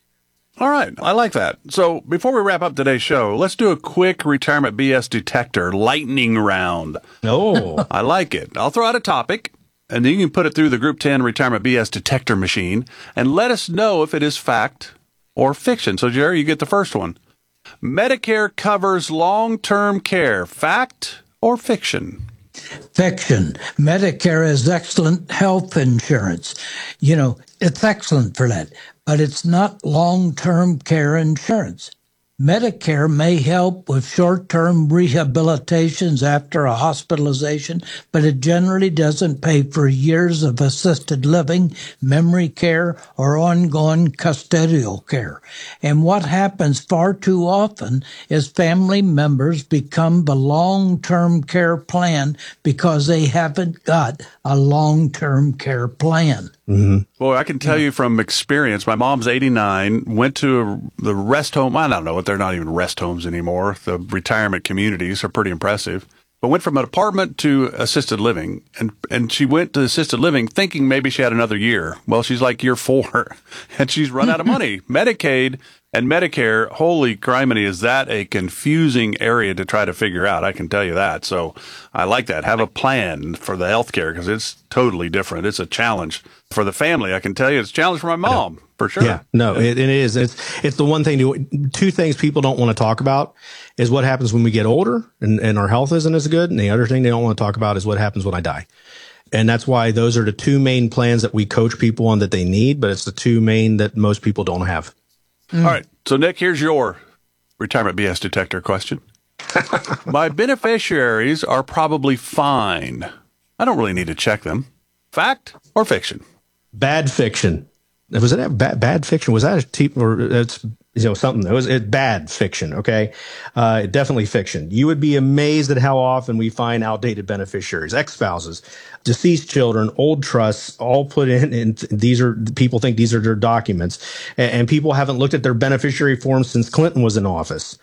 All right. I like that. So before we wrap up today's show, let's do a quick retirement B S detector lightning round. Oh, I like it. I'll throw out a topic, and then you can put it through the Group ten retirement B S detector machine and let us know if it is fact or fiction. So, Jerry, you get the first one. Medicare covers long-term care. Fact or fiction? Fiction. Medicare is excellent health insurance. You know, it's excellent for that. But it's not long-term care insurance. Medicare may help with short-term rehabilitations after a hospitalization, but it generally doesn't pay for years of assisted living, memory care, or ongoing custodial care. And what happens far too often is family members become the long-term care plan because they haven't got a long-term care plan. Mm-hmm. Boy, I can tell you from experience, my mom's eighty-nine, went to a, the rest home. I don't know what, they're not even rest homes anymore. The retirement communities are pretty impressive. But went from an apartment to assisted living, and, and she went to assisted living thinking maybe she had another year. Well, she's like year four, and she's run out of money. Medicaid and Medicare, holy criminy, is that a confusing area to try to figure out? I can tell you that. So I like that. Have a plan for the health care, because it's totally different. It's a challenge for the family. I can tell you it's a challenge for my mom, for sure. Yeah, no, it, it is. It's it's the one thing. To, two things people don't want to talk about is what happens when we get older and, and our health isn't as good. And the other thing they don't want to talk about is what happens when I die. And that's why those are the two main plans that we coach people on that they need, but it's the two main that most people don't have. Mm. All right. So, Nick, here's your retirement B S detector question. My beneficiaries are probably fine. I don't really need to check them. Fact or fiction? Bad fiction. Was it bad, bad fiction? Was that a t- or it's you know something? It was it bad fiction. Okay, uh, definitely fiction. You would be amazed at how often we find outdated beneficiaries, ex-spouses, deceased children, old trusts, all put in. And these are people think these are their documents, and, and people haven't looked at their beneficiary forms since Clinton was in office,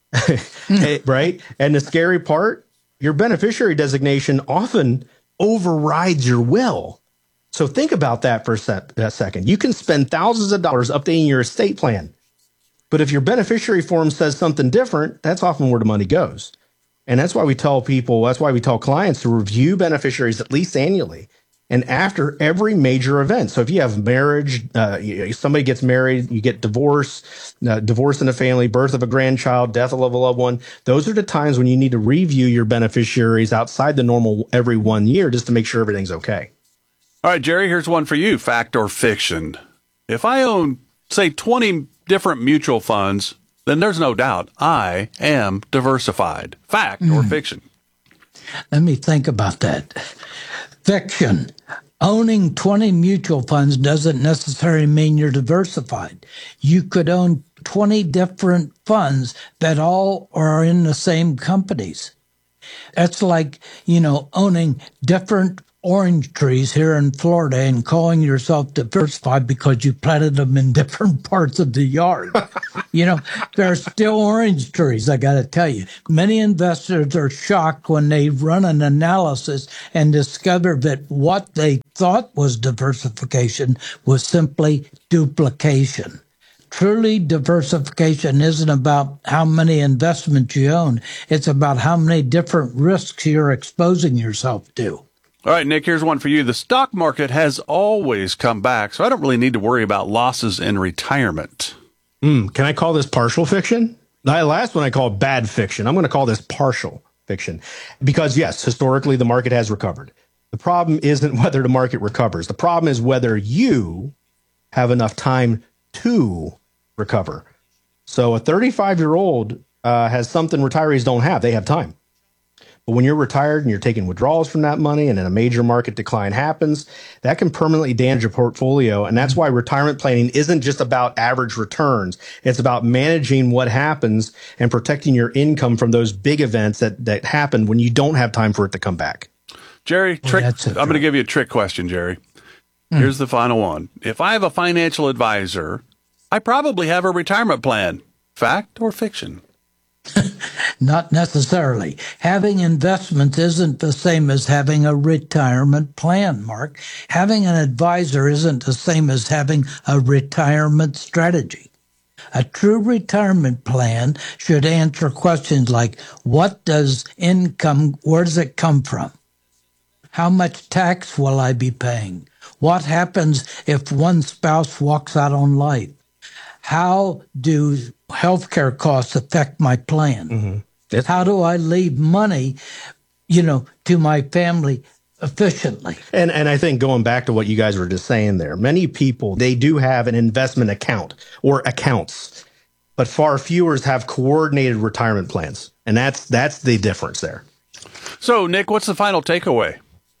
right? And the scary part, your beneficiary designation often overrides your will. So think about that for a, sec- a second. You can spend thousands of dollars updating your estate plan. But if your beneficiary form says something different, that's often where the money goes. And that's why we tell people, that's why we tell clients to review beneficiaries at least annually and after every major event. So if you have marriage, uh, you, somebody gets married, you get divorce, uh, divorce in a family, birth of a grandchild, death of a loved one, those are the times when you need to review your beneficiaries outside the normal every one year just to make sure everything's okay. All right, Jerry, here's one for you, fact or fiction. If I own, say, twenty different mutual funds, then there's no doubt I am diversified. Fact mm. or fiction? Let me think about that. Fiction. Owning twenty mutual funds doesn't necessarily mean you're diversified. You could own twenty different funds that all are in the same companies. That's like, you know, owning different orange trees here in Florida and calling yourself diversified because you planted them in different parts of the yard. You know, they're still orange trees, I got to tell you. Many investors are shocked when they run an analysis and discover that what they thought was diversification was simply duplication. Truly, diversification isn't about how many investments you own. It's about how many different risks you're exposing yourself to. All right, Nick, here's one for you. The stock market has always come back, so I don't really need to worry about losses in retirement. Mm, can I call this partial fiction? The last one I called bad fiction. I'm going to call this partial fiction because, yes, historically, the market has recovered. The problem isn't whether the market recovers. The problem is whether you have enough time to recover. So a thirty-five-year-old uh, has something retirees don't have. They have time. But when you're retired and you're taking withdrawals from that money and then a major market decline happens, that can permanently damage your portfolio. And that's why retirement planning isn't just about average returns. It's about managing what happens and protecting your income from those big events that, that happen when you don't have time for it to come back. Jerry, trick, Well, I'm going to give you a trick question, Jerry. Mm. Here's the final one. If I have a financial advisor, I probably have a retirement plan. Fact or fiction? Not necessarily. Having investments isn't the same as having a retirement plan, Mark. Having an advisor isn't the same as having a retirement strategy. A true retirement plan should answer questions like, what does income, where does it come from? How much tax will I be paying? What happens if one spouse walks out on life? How do healthcare costs affect my plan? Mm-hmm. How do I leave money, you know, to my family efficiently? And and I think going back to what you guys were just saying there, many people, they do have an investment account or accounts, but far fewer have coordinated retirement plans. And that's that's the difference there. So, Nick, what's the final takeaway?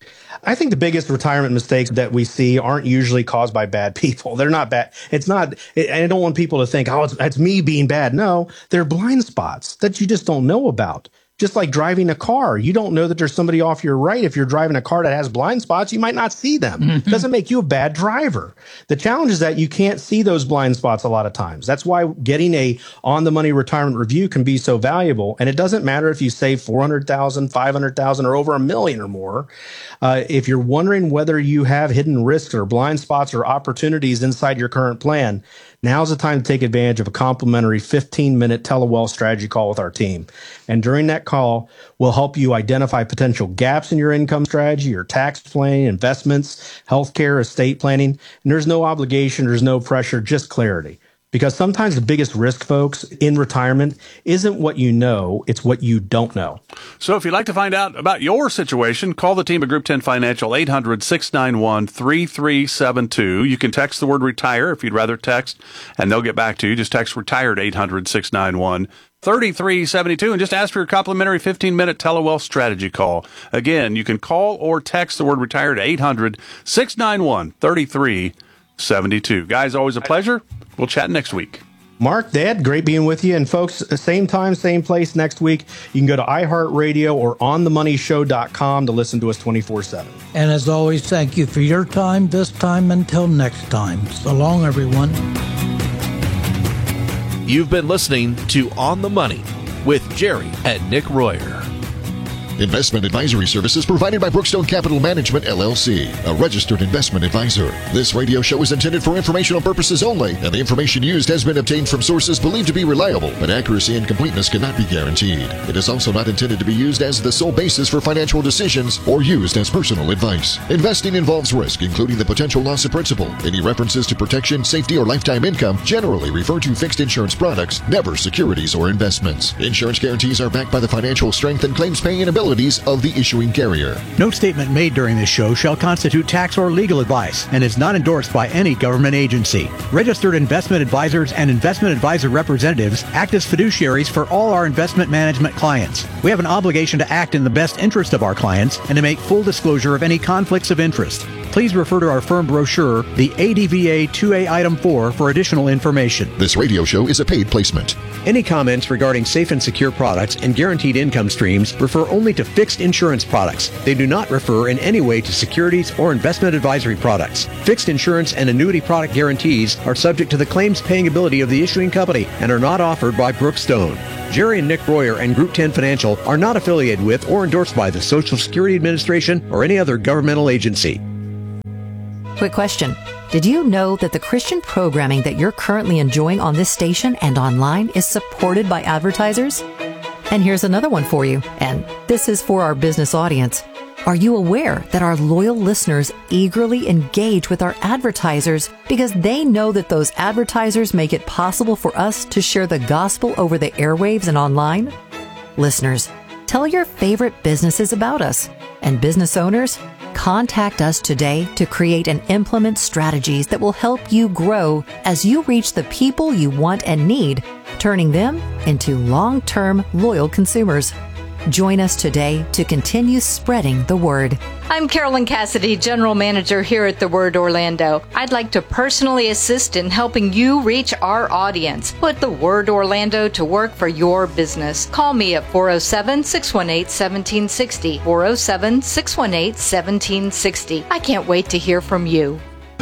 I think the biggest retirement mistakes that we see aren't usually caused by bad people. They're not bad. It's not, I don't want people to think, oh, it's, it's me being bad. No, they're blind spots that you just don't know about. Just like driving a car. You don't know that there's somebody off your right. If you're driving a car that has blind spots, you might not see them. Mm-hmm. It doesn't make you a bad driver. The challenge is that you can't see those blind spots a lot of times. That's why getting a on-the-money retirement review can be so valuable. And it doesn't matter if you save four hundred thousand dollars, five hundred thousand dollars, or over a million or more. Uh, if you're wondering whether you have hidden risks or blind spots or opportunities inside your current plan, now's the time to take advantage of a complimentary fifteen-minute telewealth strategy call with our team. And during that call, we'll help you identify potential gaps in your income strategy, your tax planning, investments, healthcare, estate planning. And there's no obligation, there's no pressure, just clarity. Because sometimes the biggest risk, folks, in retirement isn't what you know, it's what you don't know. So if you'd like to find out about your situation, call the team at Group ten Financial, eight hundred, six nine one, three three seven two. You can text the word retire if you'd rather text, and they'll get back to you. Just text retired, eight hundred, six nine one, three three seven two, and just ask for your complimentary fifteen-minute telewealth strategy call. Again, you can call or text the word retired to eight hundred, six nine one, three three seven two. Guys, always a pleasure. We'll chat next week. Mark, Dad, great being with you. And folks, same time, same place next week. You can go to iHeartRadio or on the money show dot com to listen to us twenty-four seven. And as always, thank you for your time this time. Until next time. So long, everyone. You've been listening to On the Money with Jerry and Nick Royer. Investment advisory services provided by Brookstone Capital Management, L L C, a registered investment advisor. This radio show is intended for informational purposes only, and the information used has been obtained from sources believed to be reliable, but accuracy and completeness cannot be guaranteed. It is also not intended to be used as the sole basis for financial decisions or used as personal advice. Investing involves risk, including the potential loss of principal. Any references to protection, safety, or lifetime income generally refer to fixed insurance products, never securities or investments. Insurance guarantees are backed by the financial strength and claims-paying abilities of the issuing carrier. No statement made during this show shall constitute tax or legal advice and is not endorsed by any government agency. Registered investment advisors and investment advisor representatives act as fiduciaries for all our investment management clients. We have an obligation to act in the best interest of our clients and to make full disclosure of any conflicts of interest. Please refer to our firm brochure, the A D V A two A Item four, for additional information. This radio show is a paid placement. Any comments regarding safe and secure products and guaranteed income streams refer only to fixed insurance products. They do not refer in any way to securities or investment advisory products. Fixed insurance and annuity product guarantees are subject to the claims paying ability of the issuing company and are not offered by Brookstone. Jerry and Nick Royer and Group ten Financial are not affiliated with or endorsed by the Social Security Administration or any other governmental agency. Quick question. Did you know that the Christian programming that you're currently enjoying on this station and online is supported by advertisers? And here's another one for you, and this is for our business audience. Are you aware that our loyal listeners eagerly engage with our advertisers because they know that those advertisers make it possible for us to share the gospel over the airwaves and online? Listeners, tell your favorite businesses about us. And business owners, contact us today to create and implement strategies that will help you grow as you reach the people you want and need, turning them into long-term loyal consumers. Join us today to continue spreading the word. I'm Carolyn Cassidy, General Manager here at The Word Orlando. I'd like to personally assist in helping you reach our audience. Put The Word Orlando to work for your business. Call me at four oh seven, six one eight, one seven six oh, four oh seven, six one eight, one seven six oh. I can't wait to hear from you.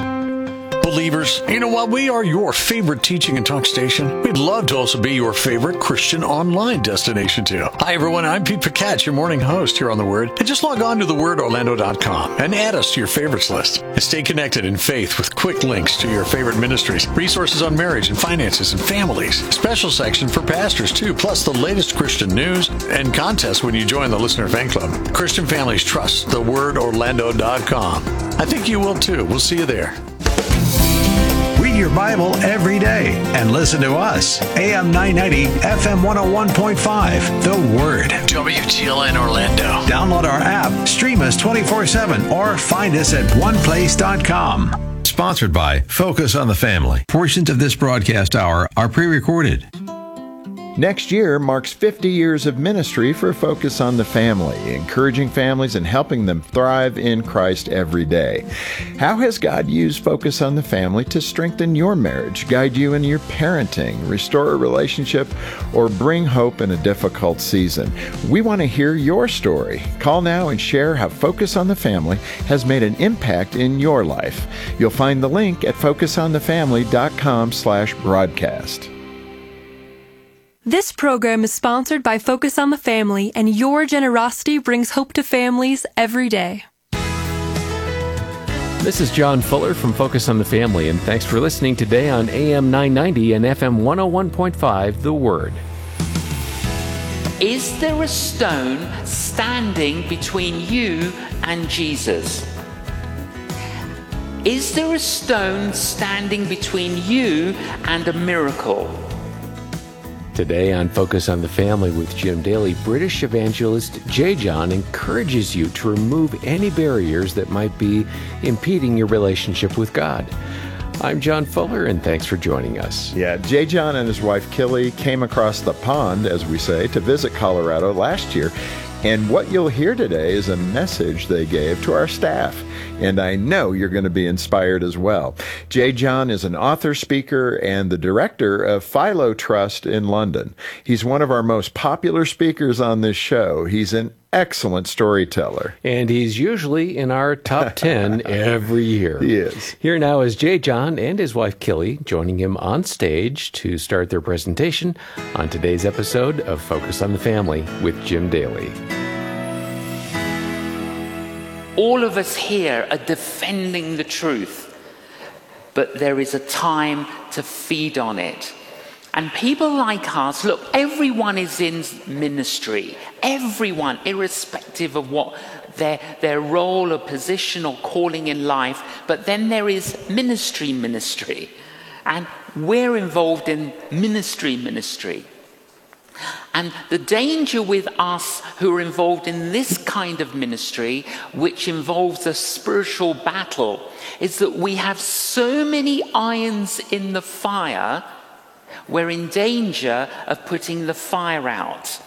Believers, you know what? We are your favorite teaching and talk station. We'd love to also be your favorite Christian online destination too. Hi everyone, I'm Pete Pacat, your morning host here on The Word. And just log on to the word orlando dot com and add us to your favorites list. And stay connected in faith with quick links to your favorite ministries, resources on marriage and finances and families, special section for pastors too, plus the latest Christian news and contests when you join the Listener Fan Club. Christian families trust the word orlando dot com. I think you will too. We'll see you there. Read your Bible every day and listen to us. A M nine ninety, F M one oh one point five, The Word. W T L N Orlando. Download our app, stream us twenty-four seven, or find us at one place dot com. Sponsored by Focus on the Family. Portions of this broadcast hour are pre-recorded. Next year marks fifty years of ministry for Focus on the Family, encouraging families and helping them thrive in Christ every day. How has God used Focus on the Family to strengthen your marriage, guide you in your parenting, restore a relationship, or bring hope in a difficult season? We want to hear your story. Call now and share how Focus on the Family has made an impact in your life. You'll find the link at focus on the family dot com slash broadcast. This program is sponsored by Focus on the Family, and your generosity brings hope to families every day. This is John Fuller from Focus on the Family, and thanks for listening today on A M nine ninety and F M one oh one point five, The Word. Is there a stone standing between you and Jesus? Is there a stone standing between you and a miracle? Today on Focus on the Family with Jim Daly, British evangelist J. John encourages you to remove any barriers that might be impeding your relationship with God. I'm John Fuller, and thanks for joining us. Yeah, J. John and his wife Killy came across the pond, as we say, to visit Colorado last year. And what you'll hear today is a message they gave to our staff. And I know you're going to be inspired as well. J. John is an author, speaker, and the director of Philo Trust in London. He's one of our most popular speakers on this show. He's an excellent storyteller. And he's usually in our top ten every year. He is. Here now is J. John and his wife Killy joining him on stage to start their presentation on today's episode of Focus on the Family with Jim Daly. All of us here are defending the truth, but there is a time to feed on it. And people like us, look, everyone is in ministry. Everyone, irrespective of what their, their role or position or calling in life. But then there is ministry ministry. And we're involved in ministry ministry. And the danger with us who are involved in this kind of ministry, which involves a spiritual battle, is that we have so many irons in the fire, we're in danger of putting the fire out.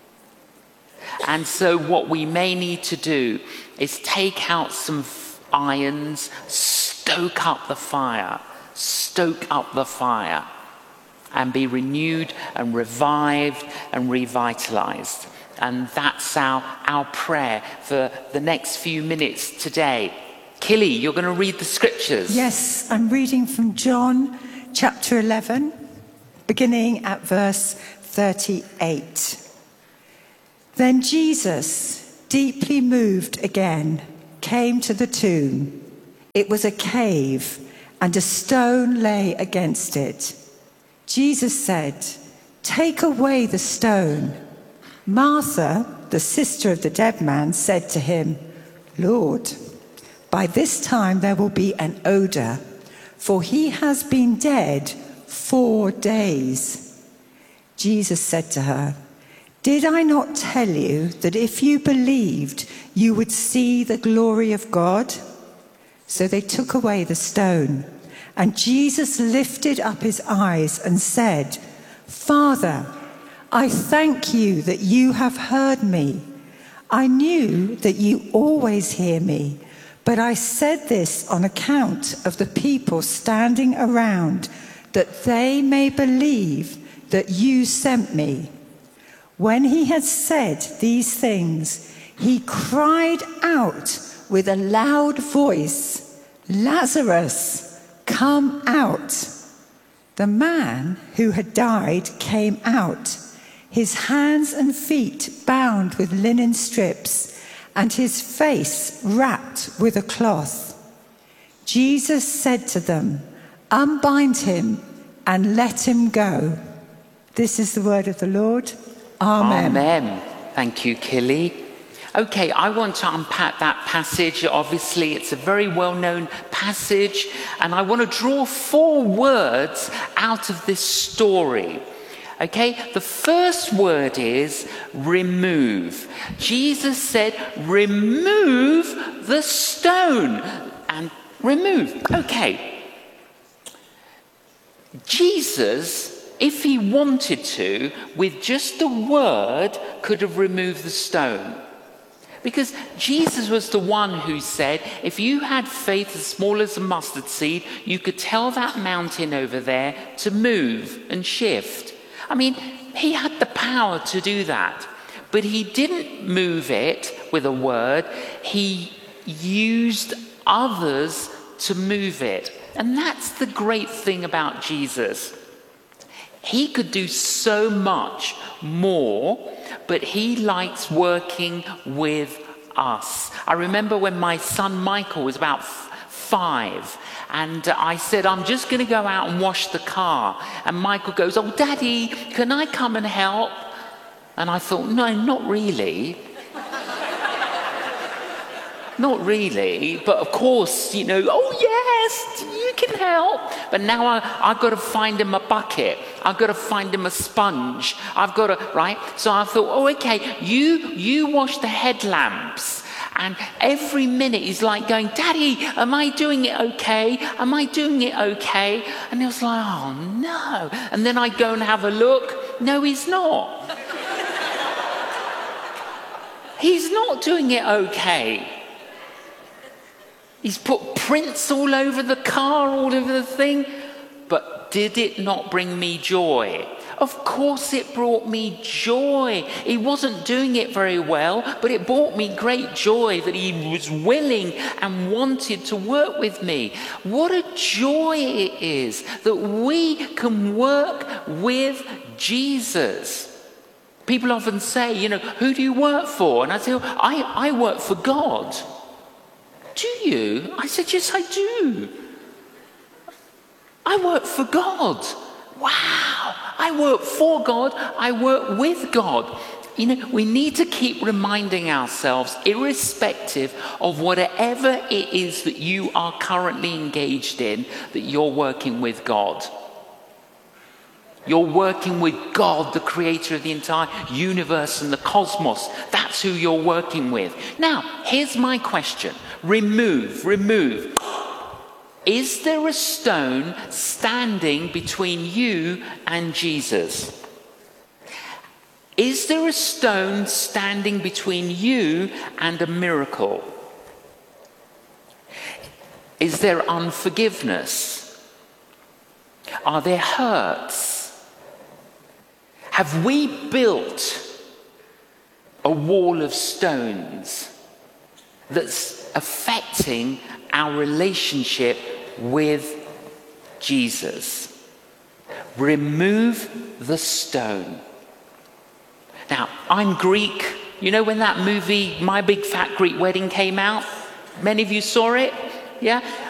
And so what we may need to do is take out some irons, stoke up the fire, stoke up the fire, and be renewed and revived and revitalized. And that's our, our prayer for the next few minutes today. Killy, you're going to read the scriptures. Yes, I'm reading from John chapter eleven, beginning at verse thirty-eight. Then Jesus, deeply moved again, came to the tomb. It was a cave, and a stone lay against it. Jesus said, "Take away the stone." Martha, the sister of the dead man, said to him, "Lord, by this time there will be an odor, for he has been dead four days." Jesus said to her, "Did I not tell you that if you believed, you would see the glory of God?" So they took away the stone. And Jesus lifted up his eyes and said, "Father, I thank you that you have heard me. I knew that you always hear me, but I said this on account of the people standing around, that they may believe that you sent me." When he had said these things, he cried out with a loud voice, "Lazarus, come out." The man who had died came out, his hands and feet bound with linen strips, and his face wrapped with a cloth. Jesus said to them, "Unbind him and let him go." This is the word of the Lord. Amen. Amen. Thank you, Killy. Okay, I want to unpack that passage. Obviously, it's a very well-known passage, and I want to draw four words out of this story. Okay, the first word is remove. Jesus said, "Remove the stone," and remove. Okay. Jesus, if he wanted to, with just a word, could have removed the stone. Because Jesus was the one who said, if you had faith as small as a mustard seed, you could tell that mountain over there to move and shift. I mean, he had the power to do that. But he didn't move it with a word. He used others to move it. And that's the great thing about Jesus. He could do so much more, but he likes working with us. I remember when my son Michael was about f- five, and uh, I said, "I'm just going to go out and wash the car." And Michael goes, "Oh, Daddy, can I come and help?" And I thought, no, not really. Not really, but of course, you know, "Oh yes, you can help." But now I, I've got to find him a bucket. I've got to find him a sponge. I've got to, right? So I thought, oh, okay, you, you wash the headlamps. And every minute he's like going, "Daddy, am I doing it okay? Am I doing it okay?" And he was like, "Oh no." And then I go and have a look. No, he's not. He's not doing it okay. He's put prints all over the car, all over the thing. But did it not bring me joy? Of course it brought me joy. He wasn't doing it very well, but it brought me great joy that he was willing and wanted to work with me. What a joy it is that we can work with Jesus. People often say, you know, "Who do you work for?" And I say, I, I work for God. do you? I said, yes, I do. I work for God. Wow. I work for God. I work with God. You know, we need to keep reminding ourselves, irrespective of whatever it is that you are currently engaged in, that you're working with God. You're working with God, the creator of the entire universe and the cosmos. That's who you're working with. Now, here's my question. Remove, remove. Is there a stone standing between you and Jesus? Is there a stone standing between you and a miracle? Is there unforgiveness? Are there hurts? Have we built a wall of stones that's affecting our relationship with Jesus? Remove the stone. Now, I'm Greek. You know when that movie, My Big Fat Greek Wedding, came out? Many of you saw it? Yeah?